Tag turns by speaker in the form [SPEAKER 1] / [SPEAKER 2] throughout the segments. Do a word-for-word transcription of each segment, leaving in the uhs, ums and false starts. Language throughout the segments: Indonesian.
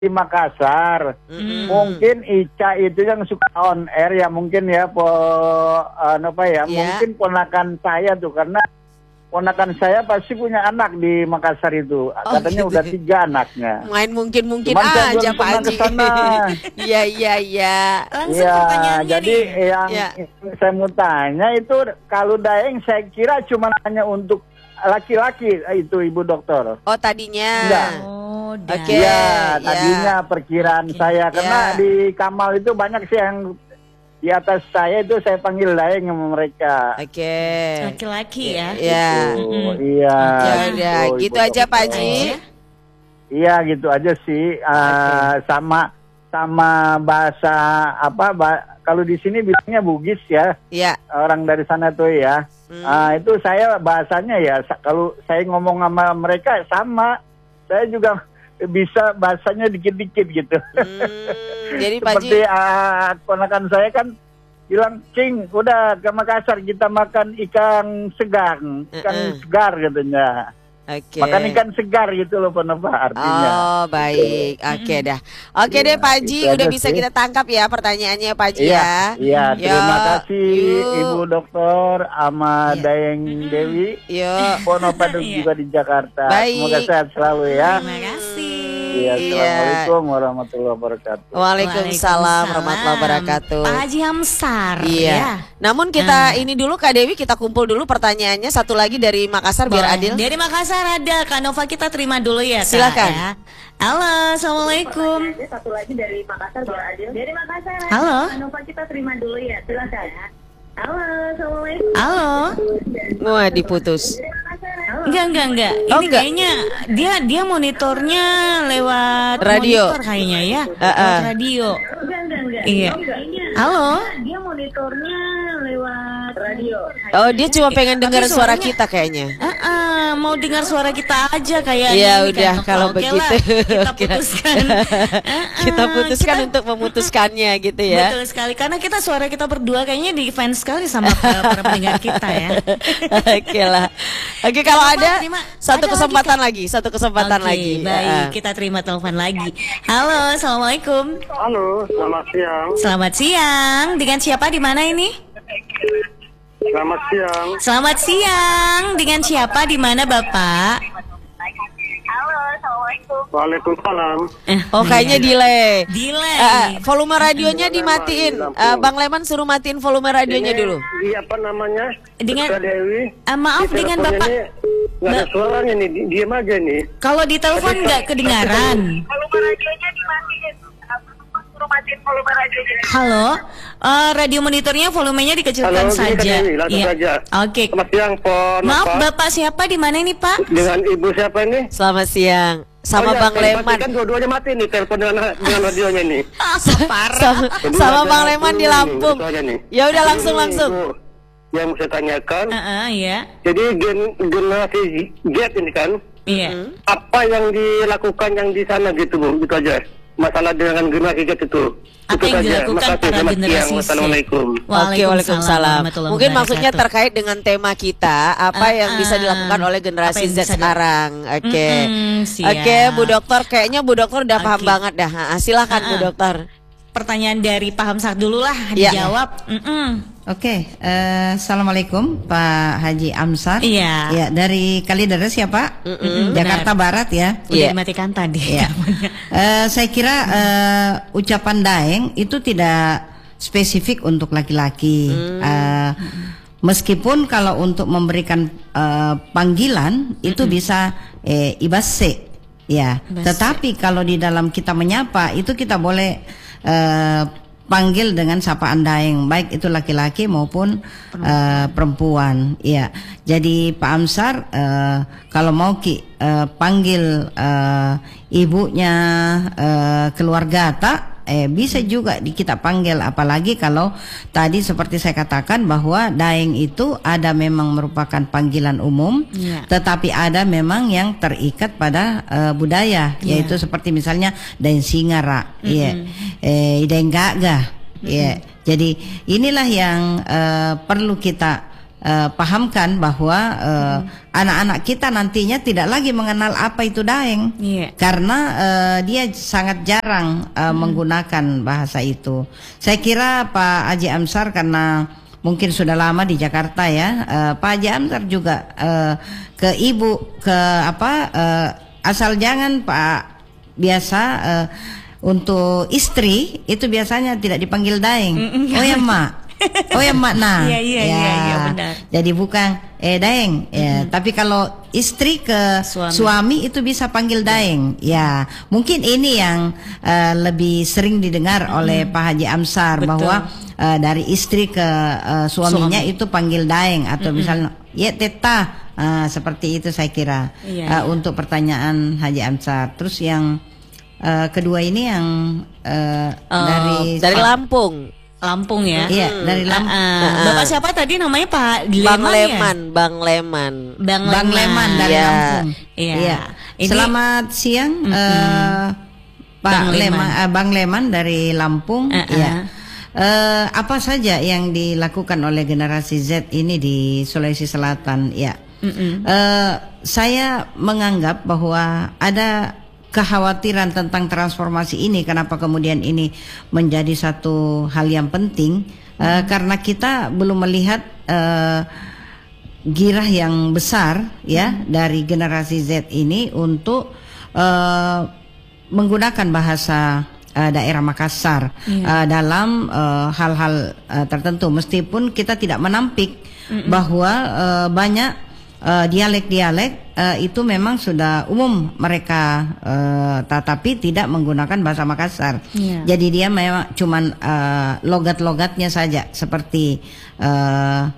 [SPEAKER 1] di Makassar. Mm. Mungkin Ica itu yang suka on air ya, mungkin ya po uh, apa ya, yeah. Mungkin ponakan saya tuh, karena ponakan saya pasti punya anak di Makassar itu. Katanya oh, gitu. Udah tiga anaknya.
[SPEAKER 2] Main mungkin-mungkin aja Pak Haji. Iya iya iya.
[SPEAKER 1] Langsung ya, pertanyaannya jadi nih. Yang ya. Saya mau tanya itu, kalau Daeng saya kira cuma hanya untuk laki-laki itu Ibu Dokter.
[SPEAKER 2] Oh tadinya.
[SPEAKER 1] Enggak.
[SPEAKER 2] Oh,
[SPEAKER 1] oke. Okay. Ya, tadinya ya. Perkiraan okay. saya karena ya. Di Kamal itu banyak sih yang di atas saya itu saya panggil Daeng sama mereka.
[SPEAKER 2] Oke. Okay.
[SPEAKER 3] Laki-laki ya.
[SPEAKER 2] Iya.
[SPEAKER 1] Oh, iya.
[SPEAKER 2] Ya, oh, gitu Ibu aja Pak Haji.
[SPEAKER 1] Iya, gitu aja sih. Uh, okay. Sama sama bahasa apa? Bah, kalau di sini bilangnya Bugis ya.
[SPEAKER 2] Iya.
[SPEAKER 1] Orang dari sana tuh ya. Hmm. Uh, itu saya bahasanya ya. Kalau saya ngomong sama mereka sama. Saya juga bisa bahasanya dikit-dikit gitu. Hmm, jadi seperti uh, ponakan saya kan bilang, Cing, udah ke Makassar kita makan ikan segar, ikan uh -uh. segar katanya.
[SPEAKER 2] Okay.
[SPEAKER 1] Makan ikan segar gitu loh Pak artinya.
[SPEAKER 2] Oh baik, oke okay, dah. Oke okay, ya, deh Pak Haji, udah bisa sih. Kita tangkap ya pertanyaannya Pak Haji
[SPEAKER 1] iya,
[SPEAKER 2] ya.
[SPEAKER 1] Iya, terima Yo, kasih yuk. Ibu Dokter ama ya. Daeng Dewi.
[SPEAKER 2] Yuk.
[SPEAKER 1] Pono Paduk juga di Jakarta.
[SPEAKER 2] Baik.
[SPEAKER 1] Semoga sehat selalu ya.
[SPEAKER 3] Terima kasih.
[SPEAKER 1] Iya, Assalamualaikum warahmatullahi wabarakatuh.
[SPEAKER 2] Waalaikumsalam warahmatullahi wabarakatuh.
[SPEAKER 3] Pak Haji Hamsar.
[SPEAKER 2] Iya. Ya. Namun kita hmm. ini dulu Kak Dewi, kita kumpul dulu pertanyaannya satu lagi dari Makassar. Boleh. Biar adil.
[SPEAKER 3] Dari Makassar ada Kak Nova, kita terima dulu ya.
[SPEAKER 2] Silakan.
[SPEAKER 3] Kak, ya. Halo, assalamualaikum.
[SPEAKER 4] Satu lagi dari Makassar biar adil. Dari Makassar.
[SPEAKER 3] Halo.
[SPEAKER 4] Kak Nova, kita terima dulu ya. Silakan. Halo, assalamualaikum.
[SPEAKER 3] Halo.
[SPEAKER 2] Wah, diputus.
[SPEAKER 3] Enggak, enggak, enggak. Ini oh, enggak. Kayaknya dia dia monitornya lewat
[SPEAKER 2] radio
[SPEAKER 3] monitor kayaknya ya.
[SPEAKER 2] Uh -uh.
[SPEAKER 3] Radio.
[SPEAKER 4] Enggak, enggak, enggak.
[SPEAKER 3] Iya. Halo.
[SPEAKER 4] Dia monitornya lewat radio.
[SPEAKER 2] Oh, dia cuma pengen dengar suara kita kayaknya.
[SPEAKER 3] Uh -uh, mau dengar suara kita aja kayaknya.
[SPEAKER 2] Ya udah kan. Kalau
[SPEAKER 3] okay
[SPEAKER 2] begitu
[SPEAKER 3] lah, kita putuskan. uh -uh,
[SPEAKER 2] kita putuskan kita, untuk memutuskannya gitu ya.
[SPEAKER 3] Betul sekali, karena kita suara kita berdua kayaknya di fans sekali sama para, para pendengar kita ya.
[SPEAKER 2] Oke lah. Oke, kalau ada
[SPEAKER 3] terima,
[SPEAKER 2] satu
[SPEAKER 3] ada
[SPEAKER 2] kesempatan
[SPEAKER 3] lagi,
[SPEAKER 2] lagi, satu kesempatan
[SPEAKER 3] okay,
[SPEAKER 2] lagi.
[SPEAKER 3] Baik,
[SPEAKER 2] uh.
[SPEAKER 3] kita terima telepon lagi. Halo, assalamualaikum.
[SPEAKER 5] Halo, selamat siang.
[SPEAKER 3] Selamat siang. Dengan siapa di mana ini?
[SPEAKER 5] Selamat siang.
[SPEAKER 3] Selamat siang. Dengan siapa di mana Bapak?
[SPEAKER 4] Halo, assalamualaikum.
[SPEAKER 5] Waalaikumsalam.
[SPEAKER 2] Oh, kayaknya delay.
[SPEAKER 3] Delay.
[SPEAKER 2] Uh, volume radionya dimatiin. Uh, Bang Leman suruh matiin volume radionya
[SPEAKER 5] ini,
[SPEAKER 2] dulu.
[SPEAKER 5] Iya, apa namanya?
[SPEAKER 3] Dengan
[SPEAKER 5] Dewi.
[SPEAKER 3] Uh, maaf
[SPEAKER 5] di
[SPEAKER 3] dengan Bapak.
[SPEAKER 5] Nggak ada suaranya nih, diam aja nih.
[SPEAKER 3] Kalau di telepon nggak kedengaran.
[SPEAKER 4] Volume radionya dimatiin. Suruh matiin volume radionya.
[SPEAKER 3] Halo, uh, radio monitornya volumenya dikecilkan
[SPEAKER 5] Halo,
[SPEAKER 3] saja.
[SPEAKER 5] Dewi, langsung
[SPEAKER 3] iya.
[SPEAKER 5] saja.
[SPEAKER 3] Oke.
[SPEAKER 5] Selamat siang, Pon.
[SPEAKER 3] Maaf,
[SPEAKER 5] apa?
[SPEAKER 3] Bapak siapa di mana ini, Pak?
[SPEAKER 5] Dengan Ibu siapa ini?
[SPEAKER 2] Selamat siang. Sama
[SPEAKER 5] oh, iya,
[SPEAKER 2] Bang Leman.
[SPEAKER 5] Kan dua-duanya mati nih telepon dengan dengan radionya nih.
[SPEAKER 3] Parah.
[SPEAKER 2] sama, sama Bang Leman di Lampung. Ya udah langsung
[SPEAKER 5] ini,
[SPEAKER 2] langsung.
[SPEAKER 5] Ibu, yang saya tanyakan.
[SPEAKER 3] Uh -uh, iya.
[SPEAKER 5] Jadi gen generasi Z ini kan.
[SPEAKER 3] Iya.
[SPEAKER 5] Apa yang dilakukan yang di sana gitu, Bu? Gitu aja. Masalah dengan generasi Z itu.
[SPEAKER 3] Apa yang dilakukan para generasi Z?
[SPEAKER 5] Wassalamualaikum.
[SPEAKER 2] Oke, waalaikumsalam. Mungkin maksudnya terkait dengan tema kita, apa
[SPEAKER 3] uh,
[SPEAKER 2] yang bisa dilakukan oleh generasi Z sekarang. Oke, okay.
[SPEAKER 3] mm -hmm,
[SPEAKER 2] oke, okay, Bu Dokter, kayaknya Bu Dokter udah okay. paham banget dah. Silakan uh -uh. Bu Dokter.
[SPEAKER 3] Pertanyaan dari Pak Hamsar dulu lah,
[SPEAKER 2] ya.
[SPEAKER 3] dijawab. Mm -mm.
[SPEAKER 6] Oke, okay, uh, assalamualaikum Pak Haji Hamsar.
[SPEAKER 3] Iya.
[SPEAKER 6] Ya, dari Kalideres ya Pak, mm -mm, Jakarta benar. Barat ya.
[SPEAKER 3] Udah yeah. dimatikan tadi.
[SPEAKER 6] Ya. uh, saya kira uh, ucapan Daeng itu tidak spesifik untuk laki-laki. Mm. Uh, meskipun kalau untuk memberikan uh, panggilan itu mm -mm. bisa eh, ibase, ya. Ibase. Tetapi kalau di dalam kita menyapa itu kita boleh Uh, panggil dengan sapaan Daeng, baik itu laki-laki maupun perempuan. Uh, perempuan. Ya, jadi Pak Hamsar uh, kalau mau ki uh, panggil uh, ibunya uh, keluarga tak, eh bisa juga di kita panggil, apalagi kalau tadi seperti saya katakan bahwa Daeng itu ada memang merupakan panggilan umum, yeah. tetapi ada memang yang terikat pada uh, budaya, yeah. yaitu seperti misalnya Daeng Singara, mm -hmm. ya, yeah. eh Daeng Gaga, mm -hmm. ya. Yeah. Jadi inilah yang uh, perlu kita uh, pahamkan bahwa uh, hmm. anak-anak kita nantinya tidak lagi mengenal apa itu Daeng,
[SPEAKER 3] yeah.
[SPEAKER 6] karena uh, dia sangat jarang uh, hmm. menggunakan bahasa itu. Saya kira Pak Haji Amsar karena mungkin sudah lama di Jakarta ya, uh, Pak Haji Amsar juga uh, ke ibu ke apa uh, asal jangan Pak biasa uh, untuk istri itu biasanya tidak dipanggil Daeng. Mm-mm. Oh ya Mak, oh ya Mak nah.
[SPEAKER 3] Iya iya
[SPEAKER 6] ya.
[SPEAKER 3] iya ya, benar.
[SPEAKER 6] Jadi bukan eh Daeng. Ya. Tapi kalau istri ke suami. suami itu bisa panggil Daeng. Ya, mungkin ini yang uh, lebih sering didengar mm-hmm. oleh Pak Haji Amsar. Betul. Bahwa uh, dari istri ke uh, suaminya Suami. itu panggil Daeng atau mm-hmm. misalnya ya Teta. Uh, seperti itu saya kira iya, uh, iya. untuk pertanyaan Haji Amsar. Terus yang Uh, kedua ini yang uh,
[SPEAKER 2] uh,
[SPEAKER 6] dari
[SPEAKER 2] dari Lampung,
[SPEAKER 3] Lampung ya?
[SPEAKER 6] Iya, hmm. dari Lampung. Uh,
[SPEAKER 3] uh, Bapak siapa tadi namanya Pak Leman
[SPEAKER 2] Bang Leman,
[SPEAKER 3] ya?
[SPEAKER 2] Bang Leman,
[SPEAKER 3] Bang,
[SPEAKER 6] Bang Leman, Leman dari
[SPEAKER 2] ya.
[SPEAKER 6] Lampung.
[SPEAKER 3] Iya.
[SPEAKER 6] Ya.
[SPEAKER 3] Ini,
[SPEAKER 6] selamat siang, mm-hmm. uh, Pak
[SPEAKER 3] Bang
[SPEAKER 6] Leman,
[SPEAKER 3] Leman.
[SPEAKER 6] uh, Bang Leman dari Lampung.
[SPEAKER 3] Uh-uh.
[SPEAKER 6] Ya. Uh, apa saja yang dilakukan oleh generasi Z ini di Sulawesi Selatan? Ya. Mm-hmm. Uh, saya menganggap bahwa ada kekhawatiran tentang transformasi ini. Kenapa kemudian ini menjadi satu hal yang penting? Hmm. Uh, karena kita belum melihat uh, girah yang besar ya hmm. dari generasi Z ini untuk uh, menggunakan bahasa uh, daerah Makassar yeah. uh, dalam uh, hal-hal uh, tertentu. Meskipun kita tidak menampik hmm. bahwa uh, banyak Uh, dialek-dialek uh, itu memang sudah umum mereka, uh, tetapi tidak menggunakan bahasa Makassar. Yeah. Jadi dia memang cuman uh, logat-logatnya saja seperti uh,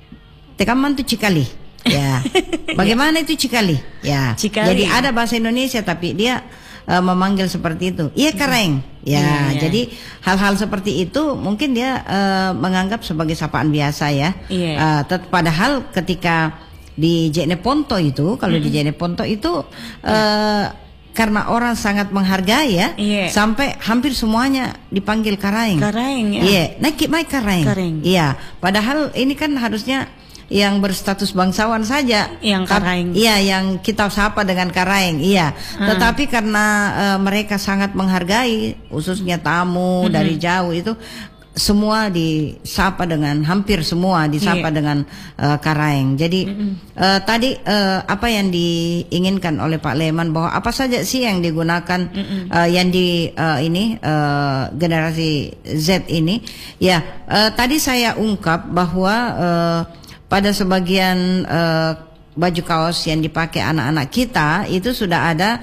[SPEAKER 6] tekaman tu Cikali. Ya. Bagaimana itu Cikali? Ya.
[SPEAKER 3] Cikali.
[SPEAKER 6] Jadi ada bahasa Indonesia tapi dia uh, memanggil seperti itu. Iya Kareng. Ya, yeah, yeah. Jadi hal-hal seperti itu mungkin dia uh, menganggap sebagai sapaan biasa ya. Yeah. Uh, padahal ketika di Jeneponto itu, kalau mm-hmm. di Jeneponto itu yeah. uh, karena orang sangat menghargai ya, yeah. sampai hampir semuanya dipanggil Karaeng.
[SPEAKER 3] Karaeng ya.
[SPEAKER 6] Iya, yeah. Naik mai Karaeng. Iya, padahal ini kan harusnya yang berstatus bangsawan saja.
[SPEAKER 3] Yang Karaeng.
[SPEAKER 6] Iya, yang kita sapa dengan Karaeng. Iya. Hmm. Tetapi karena uh, mereka sangat menghargai, khususnya tamu mm-hmm. dari jauh itu. Semua disapa dengan hampir semua disapa yeah. dengan uh, Karaeng. Jadi mm-hmm. uh, tadi uh, apa yang diinginkan oleh Pak Leman bahwa apa saja sih yang digunakan mm-hmm. uh, yang di uh, ini uh, generasi Z ini ya uh, tadi saya ungkap bahwa uh, pada sebagian uh, baju kaos yang dipakai anak-anak kita itu sudah ada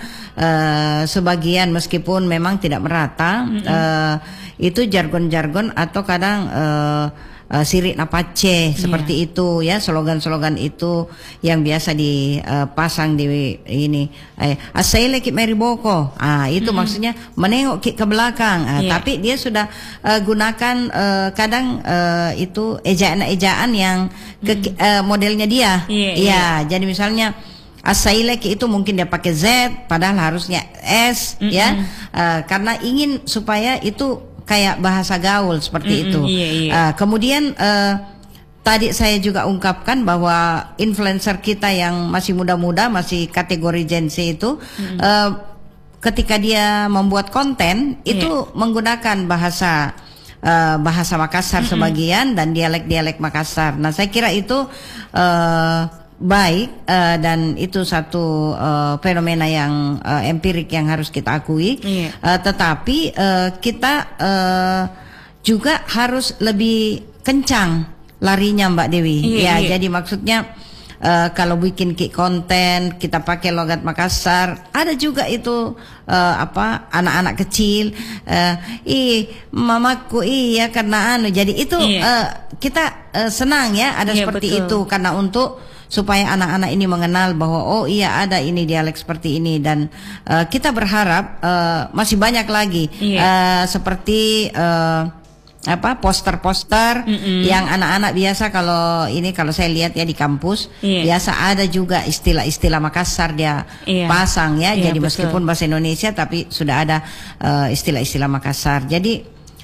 [SPEAKER 6] uh, sebagian meskipun memang tidak merata mm-hmm. uh, itu jargon-jargon atau kadang uh, uh, sirik napace yeah. seperti itu ya, slogan-slogan itu yang biasa dipasang uh, di ini eh, asaile ki meriboko ah itu mm-hmm. maksudnya menengok ki ke belakang ah, yeah. tapi dia sudah uh, gunakan uh, kadang uh, itu ejaan-ejaan yang ke, mm-hmm. uh, modelnya dia yeah, ya yeah. Jadi misalnya Asailek itu mungkin dia pakai Z padahal harusnya S mm-hmm. ya uh, karena ingin supaya itu kayak bahasa gaul seperti mm-hmm, itu. Iya, iya. Uh, kemudian uh, tadi saya juga ungkapkan bahwa influencer kita yang masih muda-muda, masih kategori Gen Z itu, mm-hmm. uh, ketika dia membuat konten itu yeah. menggunakan bahasa uh, bahasa Makassar mm-hmm. sebagian dan dialek-dialek Makassar. Nah, saya kira itu uh, baik uh, dan itu satu uh, fenomena yang uh, empirik yang harus kita akui. Yeah. Uh, tetapi uh, kita uh, juga harus lebih kencang larinya Mbak Dewi. Yeah, ya, yeah. Jadi maksudnya uh, kalau bikin konten kita pakai logat Makassar, ada juga itu uh, apa anak-anak kecil, uh, ih mamaku iya karena anu. Jadi itu yeah. uh, kita uh, senang ya ada yeah, seperti betul. Itu karena untuk supaya anak-anak ini mengenal bahwa oh iya ada ini dialek seperti ini dan uh, kita berharap uh, masih banyak lagi yeah. uh, seperti uh, apa poster-poster mm-hmm. yang anak-anak biasa kalau ini kalau saya lihat ya di kampus yeah. biasa ada juga istilah-istilah Makassar dia yeah. pasang ya yeah, jadi betul. Meskipun bahasa Indonesia tapi sudah ada uh, istilah-istilah Makassar jadi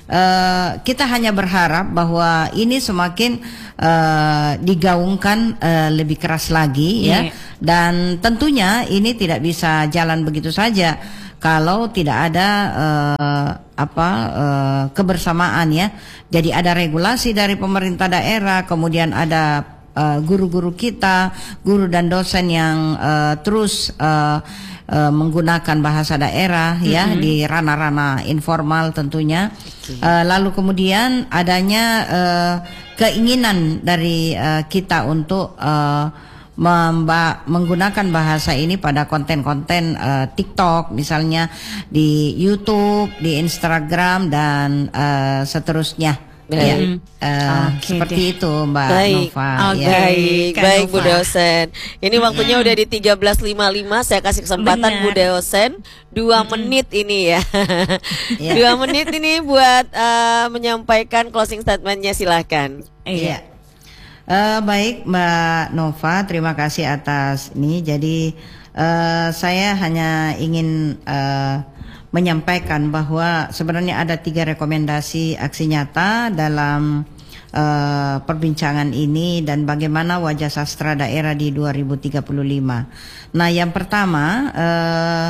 [SPEAKER 6] Uh, kita hanya berharap bahwa ini semakin uh, digaungkan uh, lebih keras lagi yeah. ya, dan tentunya ini tidak bisa jalan begitu saja kalau tidak ada uh, apa uh, kebersamaan ya. Jadi ada regulasi dari pemerintah daerah, kemudian ada uh, guru-guru kita, guru dan dosen yang uh, terus uh, Uh, menggunakan bahasa daerah mm-hmm. ya di ranah-ranah informal tentunya. Okay. Uh, lalu kemudian adanya uh, keinginan dari uh, kita untuk uh, memba- menggunakan bahasa ini pada konten-konten uh, TikTok misalnya, di YouTube, di Instagram dan uh, seterusnya. Ya, uh, okay, seperti deh. Itu Mbak
[SPEAKER 2] baik.
[SPEAKER 6] Nova.
[SPEAKER 2] Okay.
[SPEAKER 6] Ya.
[SPEAKER 2] Baik,
[SPEAKER 6] Kan
[SPEAKER 2] baik
[SPEAKER 6] Nova.
[SPEAKER 2] Bu dosen. Ini waktunya udah di tiga belas lima puluh lima. Saya kasih kesempatan
[SPEAKER 3] Benar.
[SPEAKER 2] Bu dosen dua menit ini ya.
[SPEAKER 6] Ya.
[SPEAKER 2] Dua menit ini buat uh, menyampaikan closing statementnya, silahkan.
[SPEAKER 6] Iya. Uh, baik Mbak Nova, terima kasih atas ini. Jadi uh, saya hanya ingin uh, menyampaikan bahwa sebenarnya ada tiga rekomendasi aksi nyata dalam uh, perbincangan ini dan bagaimana wajah sastra daerah di dua ribu tiga puluh lima. Nah, yang pertama uh,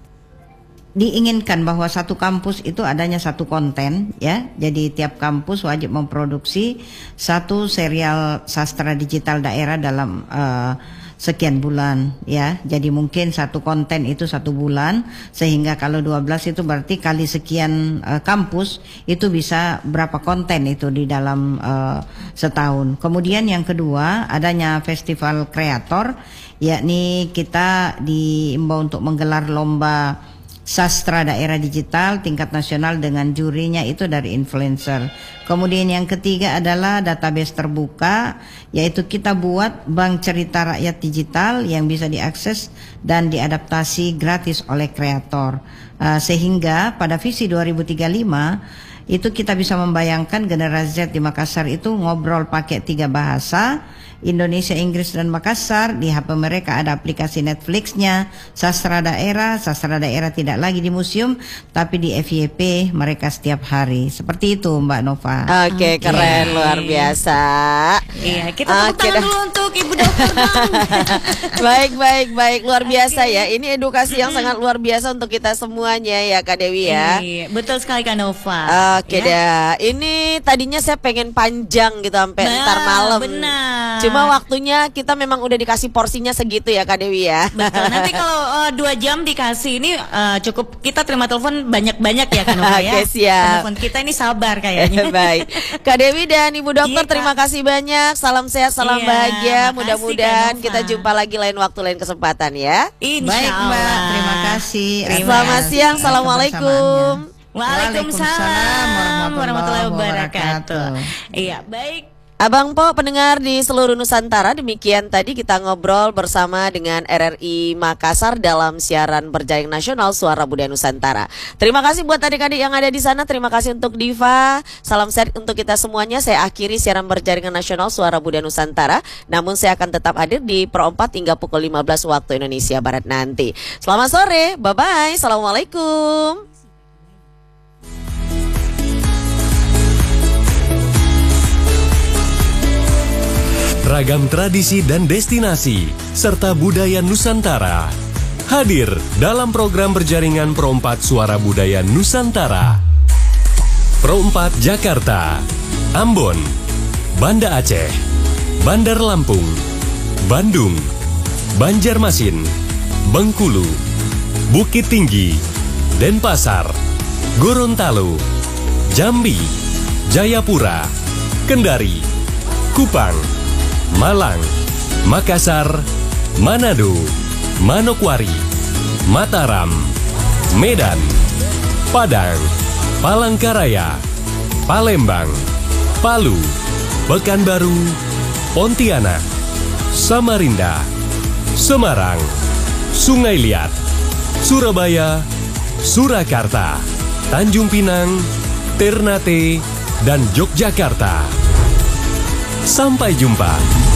[SPEAKER 6] diinginkan bahwa satu kampus itu adanya satu konten ya. Jadi tiap kampus wajib memproduksi satu serial sastra digital daerah dalam uh, sekian bulan ya. Jadi mungkin satu konten itu satu bulan, sehingga kalau dua belas itu berarti kali sekian uh, kampus itu bisa berapa konten itu di dalam uh, setahun. Kemudian yang kedua adanya festival kreator, yakni kita diimbau untuk menggelar lomba sastra daerah digital tingkat nasional dengan jurinya itu dari influencer. Kemudian yang ketiga adalah database terbuka, yaitu kita buat bank cerita rakyat digital yang bisa diakses dan diadaptasi gratis oleh kreator. Uh, sehingga pada visi dua ribu tiga puluh lima itu kita bisa membayangkan generasi Z di Makassar itu ngobrol pakai tiga bahasa, Indonesia, Inggris, dan Makassar. Di H P mereka ada aplikasi Netflix-nya, sastra daerah. Sastra daerah tidak lagi di museum, tapi di F Y P mereka setiap hari. Seperti itu Mbak Nova.
[SPEAKER 2] Oke, okay, okay. Keren, luar biasa.
[SPEAKER 3] Iya, kita tepuk
[SPEAKER 2] okay,
[SPEAKER 3] tangan dulu untuk Ibu Dokter.
[SPEAKER 2] Baik, baik, baik, luar biasa okay. ya. Ini edukasi yang sangat luar biasa untuk kita semuanya ya Kak Dewi ya.
[SPEAKER 3] Iya, betul sekali Kak Nova.
[SPEAKER 2] Oke okay,
[SPEAKER 3] ya.
[SPEAKER 2] deh. Ini tadinya saya pengen panjang gitu sampai
[SPEAKER 3] nah,
[SPEAKER 2] ntar malam.
[SPEAKER 3] Benar.
[SPEAKER 2] Cuma waktunya kita memang udah dikasih porsinya segitu ya Kak Dewi ya.
[SPEAKER 3] Betul. Nanti kalau uh, dua jam dikasih ini uh, cukup kita terima telepon banyak-banyak ya Kak Nova ya.
[SPEAKER 2] Oke, siap.
[SPEAKER 3] Telepon kita ini sabar kayaknya.
[SPEAKER 2] Baik. Kak Dewi dan Ibu Dokter
[SPEAKER 3] Iya,
[SPEAKER 2] terima kasih banyak. Salam sehat, salam
[SPEAKER 3] Iya,
[SPEAKER 2] bahagia.
[SPEAKER 3] makasih,
[SPEAKER 2] Mudah-mudahan
[SPEAKER 3] Kak Nova.
[SPEAKER 2] kita jumpa lagi lain waktu, lain kesempatan ya.
[SPEAKER 3] Insya
[SPEAKER 6] Baik Mbak,
[SPEAKER 3] Allah.
[SPEAKER 6] terima kasih.
[SPEAKER 3] Terima
[SPEAKER 2] Selamat
[SPEAKER 6] atas
[SPEAKER 2] siang. Assalamualaikum.
[SPEAKER 6] kebersamaannya.
[SPEAKER 3] Waalaikumsalam warahmatullahi wabarakatuh. Iya, baik.
[SPEAKER 2] Abang Po, pendengar di seluruh Nusantara, demikian tadi kita ngobrol bersama dengan R R I Makassar dalam siaran berjaring nasional Suara Budaya Nusantara. Terima kasih buat adik-adik yang ada di sana, terima kasih untuk Diva. Salam sehat untuk kita semuanya. Saya akhiri siaran berjaringan nasional Suara Budaya Nusantara. Namun saya akan tetap hadir di Pro empat hingga pukul lima belas waktu Indonesia Barat nanti. Selamat sore, bye-bye, assalamualaikum.
[SPEAKER 7] Ragam tradisi dan destinasi, serta budaya Nusantara. Hadir dalam program berjaringan Pro empat Suara Budaya Nusantara. Pro empat Jakarta, Ambon, Banda Aceh, Bandar Lampung, Bandung, Banjarmasin, Bengkulu, Bukit Tinggi, Denpasar, Gorontalo, Jambi, Jayapura, Kendari, Kupang, Malang, Makassar, Manado, Manokwari, Mataram, Medan, Padang, Palangkaraya, Palembang, Palu, Pekanbaru, Pontianak, Samarinda, Semarang, Sungai Liat, Surabaya, Surakarta, Tanjung Pinang, Ternate, dan Yogyakarta. Sampai jumpa.